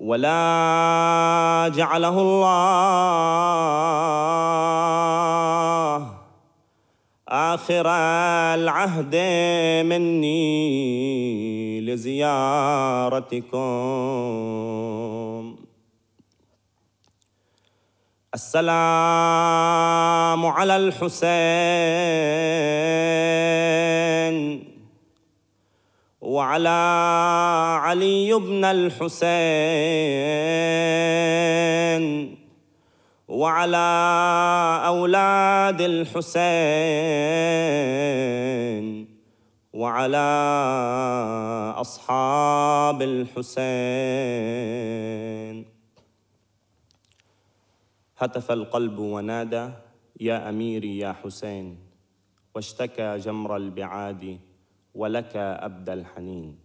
ولا جعله الله آخر العهد مني لزيارتكم. السلام على الحسين وعلى علي بن الحسين وعلى أولاد الحسين وعلى أصحاب الحسين. هتف القلب ونادى يا أميري يا حسين، واشتكى جمر البعاد ولك أبدى الحنين.